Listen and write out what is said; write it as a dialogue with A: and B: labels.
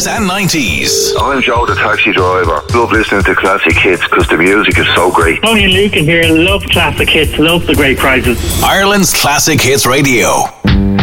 A: 80s and 90s.
B: I'm Joe, the taxi driver. Love listening to classic hits because the music is so great.
C: Tony and Luke in here. Love classic hits. Love the great prizes.
A: Ireland's Classic Hits Radio.